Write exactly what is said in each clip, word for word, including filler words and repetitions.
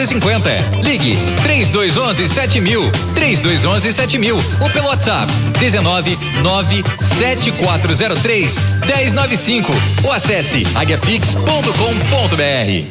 onze cinquenta. Ligue três dois um um sete mil, três dois um um sete mil ou pelo WhatsApp dezenove nove sete quatro zero três um zero nove cinco ou acesse aguiapix ponto com ponto br.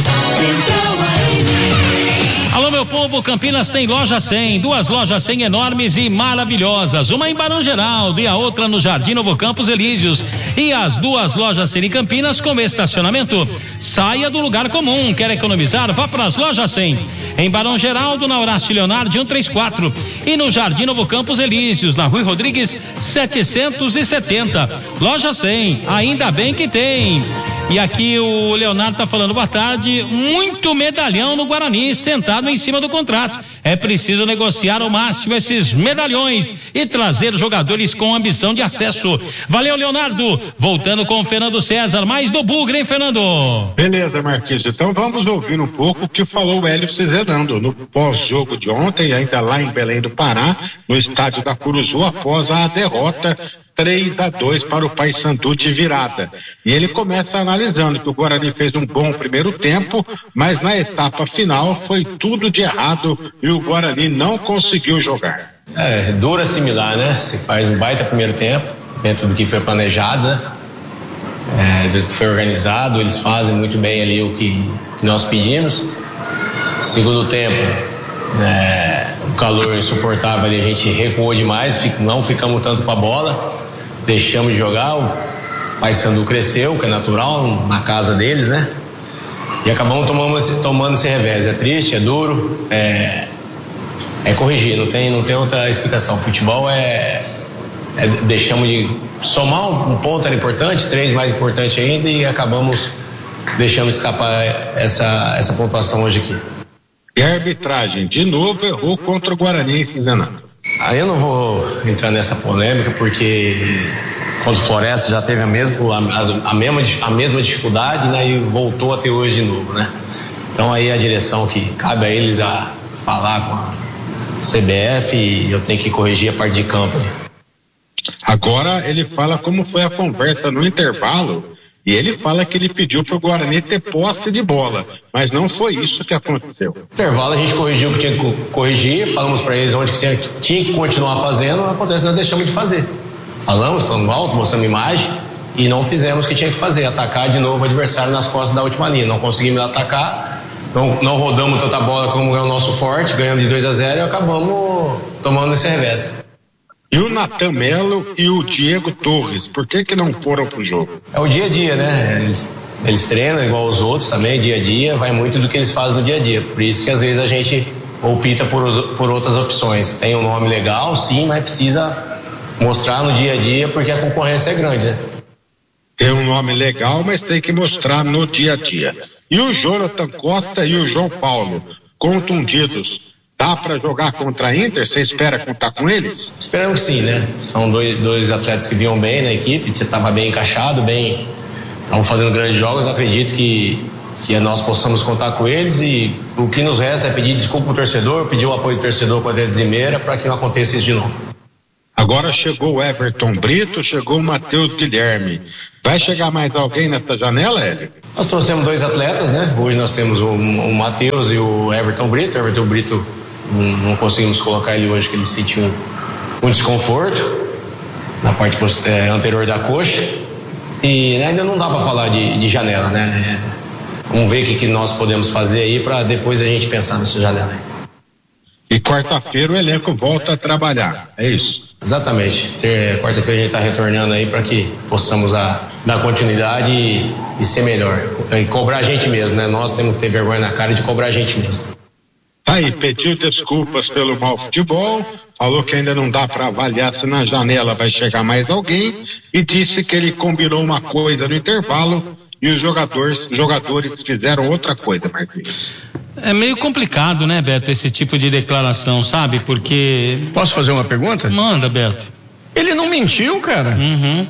Alô, meu povo, Campinas tem loja cem, duas lojas cem enormes e maravilhosas, uma em Barão Geraldo e a outra no Jardim Novo Campos Elíseos, e as duas lojas cem em Campinas com estacionamento. Saia do lugar comum, quer economizar? Vá para as lojas cem, em Barão Geraldo, na Horácio Leonardo cento e trinta e quatro, e no Jardim Novo Campos Elíseos, na Rui Rodrigues setecentos e setenta. Loja cem, ainda bem que tem. E aqui o Leonardo tá falando, boa tarde, muito medalhão no Guarani, sentado em cima do contrato. É preciso negociar ao máximo esses medalhões e trazer jogadores com ambição de acesso. Valeu, Leonardo. Voltando com o Fernando César, mais do Bugre, hein, Fernando? Beleza, Marquinhos. Então vamos ouvir um pouco o que falou o Hélio Cizerando no pós-jogo de ontem, ainda lá em Belém do Pará, no estádio da Curuzu, após a derrota três a dois para o Paysandu de virada. E ele começa analisando que o Guarani fez um bom primeiro tempo, mas na etapa final foi tudo de errado e o Guarani não conseguiu jogar. É duro assimilar, né? Você faz um baita primeiro tempo, dentro do que foi planejado, né? É, do que foi organizado, eles fazem muito bem ali o que, que nós pedimos. Segundo tempo, é, o calor insuportável ali, a gente recuou demais, não ficamos tanto com a bola, deixamos de jogar, o Paysandu cresceu, que é natural, na casa deles, né? E acabamos tomando esse, tomando esse revés. É triste, é duro, é, é corrigir, não tem, não tem outra explicação. Futebol é, é deixamos de somar um, um ponto era importante, três mais importante ainda, e acabamos deixando escapar essa, essa pontuação hoje aqui. E a arbitragem, de novo, errou contra o Guarani, Fizanato. Aí eu não vou entrar nessa polêmica, porque contra o Floresta já teve a mesma, a, a, mesma, a mesma dificuldade, né, e voltou a ter hoje de novo, né? Então aí a direção que cabe a eles a falar com a C B F, e eu tenho que corrigir a parte de campo. Agora ele fala como foi a conversa no intervalo, e ele fala que ele pediu para o Guarani ter posse de bola, mas não foi isso que aconteceu. No intervalo a gente corrigiu o que tinha que corrigir, falamos para eles onde que tinha, tinha que continuar fazendo, acontece que nós deixamos de fazer. Falamos, falando alto, mostrando imagem, e não fizemos o que tinha que fazer, atacar de novo o adversário nas costas da última linha. Não conseguimos atacar, não, não rodamos tanta bola como é o nosso forte, ganhando de dois a zero e acabamos tomando esse revés. E o Natan Melo e o Diego Torres, por que que não foram pro jogo? É o dia a dia, né? Eles, eles treinam igual os outros também, dia a dia, vai muito do que eles fazem no dia a dia. Por isso que às vezes a gente opta por, por outras opções. Tem um nome legal, sim, mas precisa mostrar no dia a dia, porque a concorrência é grande, né? Tem um nome legal, mas tem que mostrar no dia a dia. E o Jonathan Costa e o João Paulo, contundidos, dá para jogar contra a Inter? Você espera contar com eles? Esperamos que sim, né? São dois, dois atletas que vinham bem na equipe, você estava bem encaixado, bem, estavam fazendo grandes jogos. Acredito que, que nós possamos contar com eles, e o que nos resta é pedir desculpa ao torcedor, pedir o apoio do torcedor com a Zimeira para que não aconteça isso de novo. Agora chegou o Everton Brito, chegou o Matheus Guilherme. Vai chegar mais alguém nessa janela, Hélio? Nós trouxemos dois atletas, né? Hoje nós temos o, o Matheus e o Everton Brito. O Everton Brito não, não conseguimos colocar ele hoje, que ele sentiu um, um desconforto na parte é, anterior da coxa. E ainda não dá para falar de, de janela, né? É, vamos ver o que, que nós podemos fazer aí para depois a gente pensar nessa janela aí. E quarta-feira o elenco volta a trabalhar, é isso? Exatamente. Quarta-feira a gente está retornando aí para que possamos a, dar continuidade e, e ser melhor. E cobrar a gente mesmo, né? Nós temos que ter vergonha na cara de cobrar a gente mesmo. Aí, pediu desculpas pelo mau futebol, falou que ainda não dá para avaliar se na janela vai chegar mais alguém, e disse que ele combinou uma coisa no intervalo e os jogadores, jogadores fizeram outra coisa, Marquinhos. É meio complicado, né, Beto, esse tipo de declaração, sabe? Porque... Posso fazer uma pergunta? Manda, Beto. Ele não mentiu, cara. Uhum.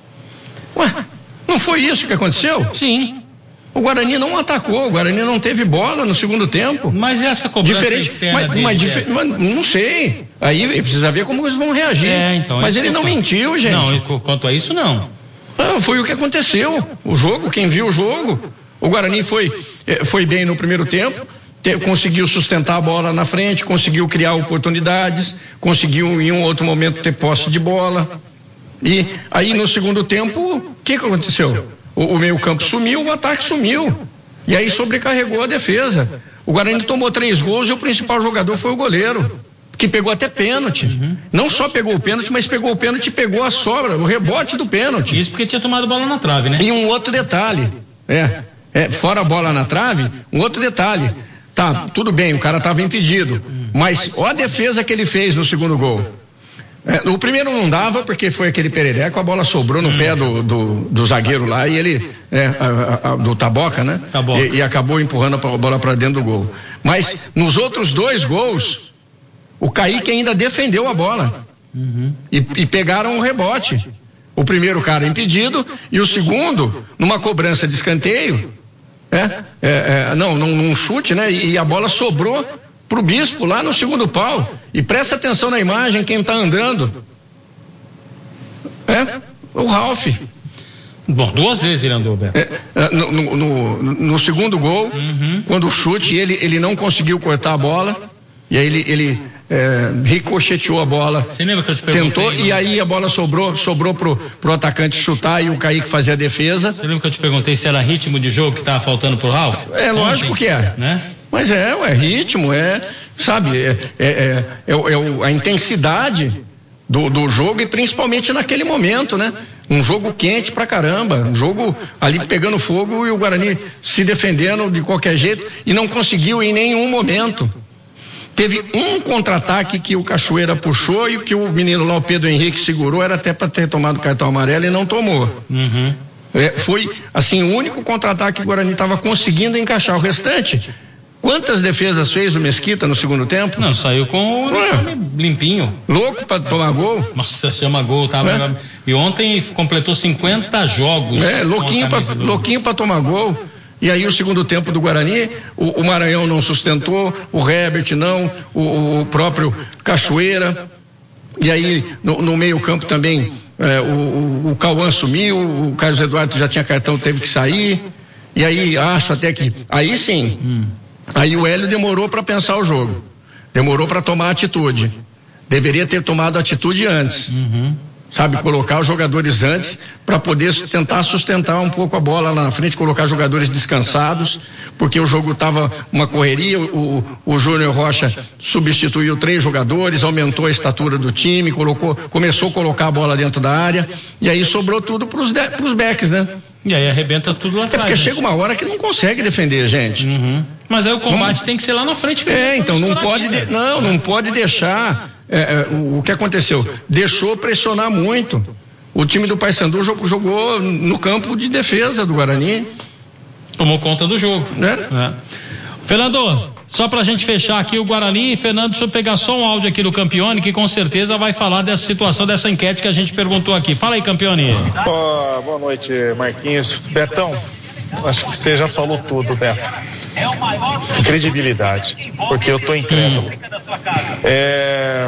Ué, não foi isso que aconteceu? Sim. O Guarani não atacou, o Guarani não teve bola no segundo tempo. Mas essa cobrança diferente, externa mas, dele, mas, difer, mas não sei. Aí precisa ver como eles vão reagir. É, então, mas ele não eu... mentiu, gente. Não, quanto a isso, não. Ah, foi o que aconteceu. O jogo, quem viu o jogo, o Guarani foi, foi bem no primeiro tempo, te, conseguiu sustentar a bola na frente, conseguiu criar oportunidades, conseguiu em um outro momento ter posse de bola. E aí no segundo tempo, o que, que aconteceu? O, o meio campo sumiu, o ataque sumiu. E aí sobrecarregou a defesa. O Guarani tomou três gols e o principal jogador foi o goleiro, que pegou até pênalti. Uhum. Não só pegou o pênalti, mas pegou o pênalti e pegou a sobra, o rebote do pênalti. Isso porque tinha tomado bola na trave, né? E um outro detalhe, é, é fora a bola na trave, um outro detalhe. Tá, tudo bem, o cara estava impedido, mas olha a defesa que ele fez no segundo gol. É, o primeiro não dava porque foi aquele perereco, a bola sobrou no hum. pé do, do, do zagueiro lá e ele, é, a, a, do Taboca, né? Taboca. E, e acabou empurrando a bola para dentro do gol. Mas nos outros dois gols, o Kaique ainda defendeu a bola. Uhum. E, e pegaram o rebote. O primeiro cara impedido e o segundo, numa cobrança de escanteio, é, é, é, não, num, num chute, né? E, e a bola sobrou pro Bispo lá no segundo pau. E presta atenção na imagem, quem tá andando é o Ralf. Bom, duas vezes ele andou, Beto. É, no, no, no, no segundo gol, uhum. quando o chute, ele, ele não conseguiu cortar a bola. E aí ele, ele é, ricocheteou a bola. Você lembra que eu te perguntei? Tentou, e aí a bola sobrou, sobrou pro, pro atacante chutar e o Kaique fazer a defesa. Você lembra que eu te perguntei se era ritmo de jogo que tava faltando pro Ralf? É, lógico Ontem, que é. Né? Mas é, é ritmo, é, sabe, é, é, é, é, é a intensidade do, do jogo e principalmente naquele momento, né? Um jogo quente pra caramba, um jogo ali pegando fogo e o Guarani se defendendo de qualquer jeito e não conseguiu em nenhum momento. Teve um contra-ataque que o Cachoeira puxou e que o menino lá, o Pedro Henrique, segurou, era até para ter tomado cartão amarelo e não tomou. Uhum. É, foi, assim, o único contra-ataque que o Guarani estava conseguindo encaixar. O restante, quantas defesas fez o Mesquita no segundo tempo? Não, saiu com o uniforme limpinho. Louco para tomar gol? Nossa, chama gol, tava. É. E ontem completou cinquenta jogos. É, louquinho para do... louquinho para tomar gol. E aí o segundo tempo do Guarani, o, o Maranhão não sustentou, o Herbert não, o, o próprio Cachoeira, e aí no, no meio campo também é, o, o, o Cauã sumiu, o Carlos Eduardo já tinha cartão, teve que sair, e aí acho até que, aí sim, hum. aí o Hélio demorou para pensar o jogo, demorou para tomar atitude, deveria ter tomado atitude antes. Uhum. Sabe, colocar os jogadores antes para poder tentar sustentar um pouco a bola lá na frente, colocar jogadores descansados, porque o jogo estava uma correria, o, o Júnior Rocha substituiu três jogadores, aumentou a estatura do time, colocou, começou a colocar a bola dentro da área, e aí sobrou tudo para os backs, né? E aí arrebenta tudo lá atrás. É porque chega uma hora que não consegue defender, gente. Uhum. Mas aí o combate Como... tem que ser lá na frente. É, então não pode, de... não, não pode deixar. É, é, o, o que aconteceu? Deixou pressionar muito. O time do Paysandu jogou, jogou no campo de defesa do Guarani. Tomou conta do jogo. É. É. Fernando, só pra gente fechar aqui o Guarani, Fernando, deixa eu pegar só um áudio aqui do Campione, que com certeza vai falar dessa situação, dessa enquete que a gente perguntou aqui. Fala aí, Campione. Oh, boa noite, Marquinhos. Betão, acho que você já falou tudo, Beto. Credibilidade, porque eu tô incrédulo. É,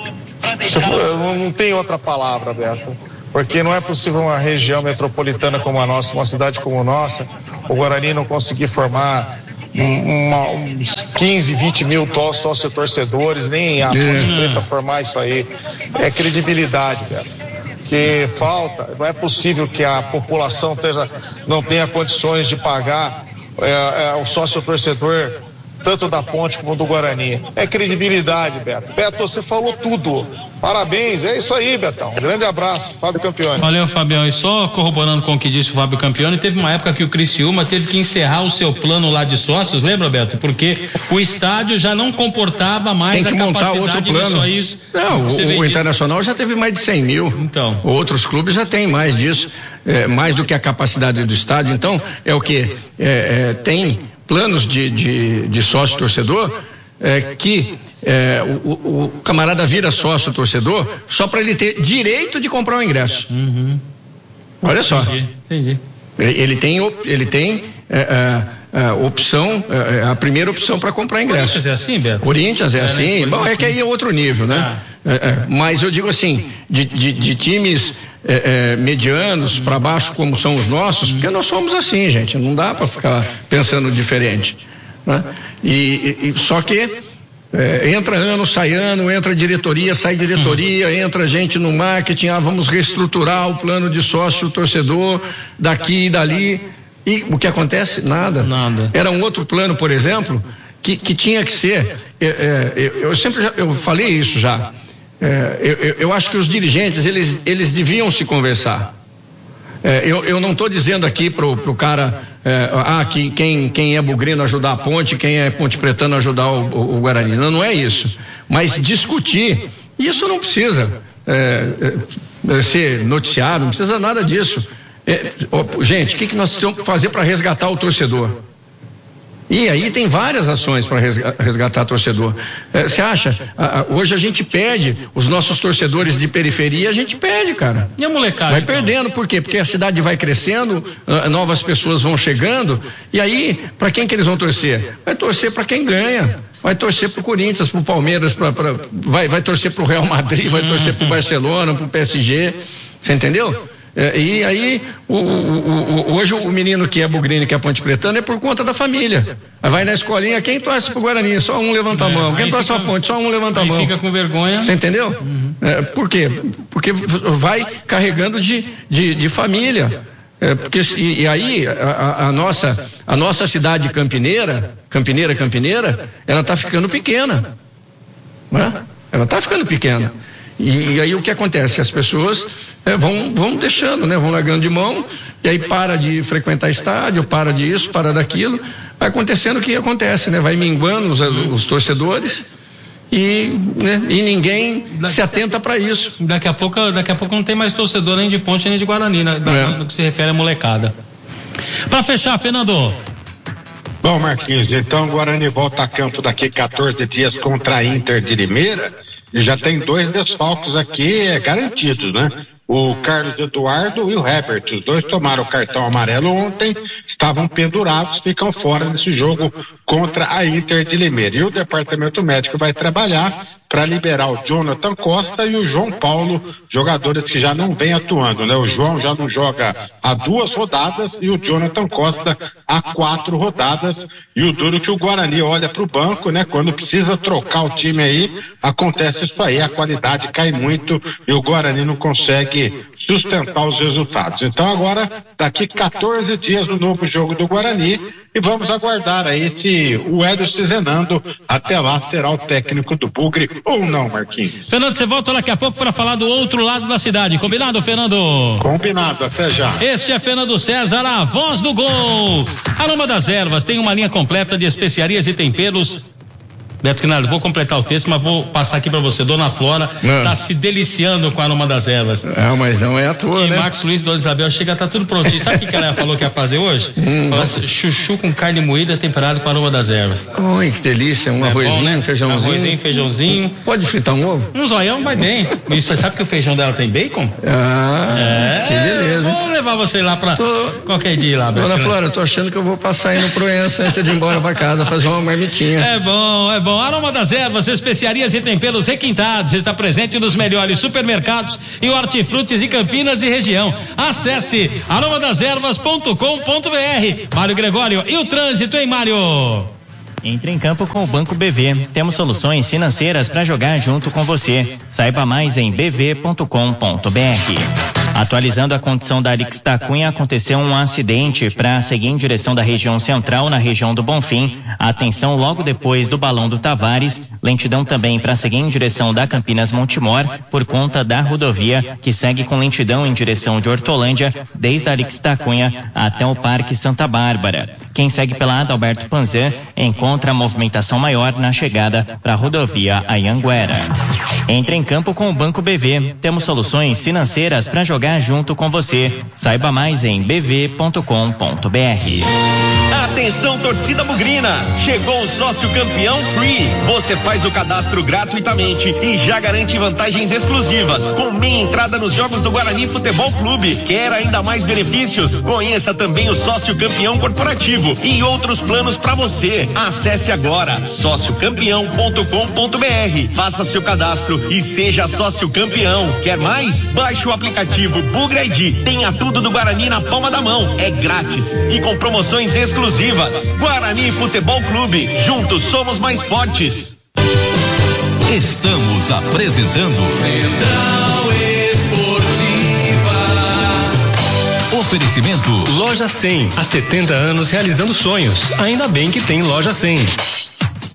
não tem outra palavra, Beto, porque não é possível uma região metropolitana como a nossa, uma cidade como a nossa, o Guarani não conseguir formar uma, uns quinze, vinte mil sócio-torcedores, nem a Ponte Preta formar isso aí. É credibilidade, Beto. Que falta, não é possível que a população esteja, não tenha condições de pagar é, é, o sócio-torcedor tanto da Ponte como do Guarani. É credibilidade, Beto. Beto, você falou tudo. Parabéns, é isso aí, Betão. Um grande abraço, Fábio Campione. Valeu, Fabião. E só corroborando com o que disse o Fábio Campione, teve uma época que o Criciúma teve que encerrar o seu plano lá de sócios, lembra, Beto? Porque o estádio já não comportava mais Tem que a montar capacidade outro plano. de só isso. Não, o, o Internacional já teve mais de cem mil. Então. Outros clubes já têm mais disso, é, mais do que a capacidade do estádio. Então, é o que? É, é, tem planos de, de, de sócio-torcedor é, que é, o, o, o camarada vira sócio-torcedor só para ele ter direito de comprar o ingresso. Uhum. Olha só. Entendi, entendi. Ele tem, ele tem é, é, é, opção, é, a primeira opção para comprar ingresso. Corinthians é assim, Beto? Corinthians é, é assim. Né? Bom, é que aí é outro nível, né? Ah. É, é, mas eu digo assim, de, de, de times é, é, medianos para baixo como são os nossos, porque nós somos assim, gente, não dá para ficar pensando diferente. né? e, e, e só que é, entra ano, sai ano, entra diretoria, sai diretoria, uhum. entra gente no marketing, ah, vamos reestruturar o plano de sócio torcedor daqui e dali, e o que acontece? Nada. Nada. Era um outro plano, por exemplo, que, que tinha que ser, é, é, eu, eu sempre já, eu falei isso já, é, eu, eu acho que os dirigentes, eles, eles deviam se conversar. É, eu, eu não estou dizendo aqui pro, pro cara, é, ah, que quem, quem é bugrino ajudar a Ponte, quem é Ponte Pretano ajudar o, o, o Guarani. Não, não é isso. Mas discutir, isso não precisa é, é, ser noticiado, não precisa nada disso. É, ó, gente, o que, que nós temos que fazer para resgatar o torcedor? E aí tem várias ações para resgatar torcedor. Você é, acha? A, a, hoje a gente pede, os nossos torcedores de periferia, a gente pede, cara. E a molecada? Vai então? perdendo, por quê? Porque a cidade vai crescendo, uh, novas pessoas vão chegando, e aí, para quem que eles vão torcer? Vai torcer para quem ganha. Vai torcer pro Corinthians, pro Palmeiras, pra, pra, vai, vai torcer pro Real Madrid, vai torcer pro Barcelona, pro P S G. Você entendeu? É, e aí, o, o, o, hoje o menino que é bugrino, que é Ponte Pretano, é por conta da família. Aí vai na escolinha, quem torce pro Guarani? Só um levanta a mão. É, quem torce pra Ponte? Só um levanta a mão. Fica com vergonha. Você entendeu? Uhum. É, por quê? Porque vai carregando de, de, de família. É, porque, e, e aí, a, a, nossa, a nossa cidade campineira, campineira, campineira, ela tá ficando pequena. Né? Ela tá ficando pequena. E, e aí o que acontece? As pessoas é, vão, vão deixando, né? Vão largando de mão, e aí para de frequentar estádio, para disso, para daquilo, vai acontecendo o que acontece, né? Vai minguando os, os torcedores e, né? e ninguém daqui, se atenta para isso. Daqui a pouco, daqui a pouco não tem mais torcedor nem de Ponte nem de Guarani, né? É. No que se refere à molecada. Para fechar, Fernando. Bom, Marquinhos, então o Guarani volta a campo daqui quatorze dias contra a Inter de Limeira. E já tem dois desfalques aqui é, garantidos, né? O Carlos Eduardo e o Herbert. Os dois tomaram o cartão amarelo ontem, estavam pendurados, ficam fora desse jogo contra a Inter de Limeira. E o departamento médico vai trabalhar para liberar o Jonathan Costa e o João Paulo, jogadores que já não vêm atuando, né? O João já não joga há duas rodadas e o Jonathan Costa há quatro rodadas. E o duro que o Guarani olha para o banco, né? Quando precisa trocar o time aí, acontece isso aí, a qualidade cai muito e o Guarani não consegue sustentar os resultados. Então agora, daqui quatorze dias no novo jogo do Guarani, e vamos aguardar aí se o Hélio Cizenando até lá será o técnico do Bugre ou não, Marquinhos. Fernando, você volta daqui a pouco para falar do outro lado da cidade, combinado, Fernando? Combinado, até já. Este é Fernando César, a voz do gol. Aroma das Ervas tem uma linha completa de especiarias e temperos. Beto Quinaldo, vou completar o texto, mas vou passar aqui para você. Dona Flora está se deliciando com a Aroma das Ervas. É, mas não é à toa, e né? Marcos Luiz, Dona Isabel, chega, tá tudo prontinho. Sabe o que, que ela falou que ia fazer hoje? Hum, assim, chuchu com carne moída temperado com Aroma das Ervas. Oi, que delícia, um é arrozinho, bom, né? um feijãozinho. Arrozinho, feijãozinho. Pode fritar um ovo? Um zoião vai bem. E você sabe que o feijão dela tem bacon? Ah, é, que beleza. Vamos levar você lá pra tô... qualquer dia lá. Dona Flora, eu tô achando que eu vou passar aí no Proença antes de ir embora pra casa, fazer uma marmitinha. É bom, é bom. Aroma das Ervas, especiarias e temperos requintados, está presente nos melhores supermercados e hortifrutis de Campinas e região. Acesse aroma das ervas ponto com ponto br. Mário Gregório, e o trânsito, hein, Mário? Entre em campo com o Banco B V. Temos soluções financeiras para jogar junto com você. Saiba mais em b v ponto com ponto br. Atualizando a condição da Arix da Cunha, aconteceu um acidente para seguir em direção da região central, na região do Bonfim. Atenção logo depois do Balão do Tavares. Lentidão também para seguir em direção da Campinas Montemor, por conta da rodovia, que segue com lentidão em direção de Hortolândia, desde a Arix da Cunha até o Parque Santa Bárbara. Quem segue pela Adalberto Panzan encontra a movimentação maior na chegada para a rodovia Anhanguera. Entre em campo com o Banco B V. Temos soluções financeiras para jogar junto com você. Saiba mais em b v ponto com ponto br. Atenção, torcida bugrina! Chegou o sócio campeão Free. Você faz o cadastro gratuitamente e já garante vantagens exclusivas, com meia entrada nos jogos do Guarani Futebol Clube. Quer ainda mais benefícios? Conheça também o sócio campeão corporativo. exclusivo e outros planos para você. Acesse agora sócio campeão ponto com ponto br. Faça seu cadastro e seja sócio campeão. Quer mais? Baixe o aplicativo Bugra I D. Tenha tudo do Guarani na palma da mão. É grátis e com promoções exclusivas. Guarani Futebol Clube. Juntos somos mais fortes. Estamos apresentando Central Esportiva. Oferecimento Loja cem. Há setenta anos realizando sonhos. Ainda bem que tem Loja cem.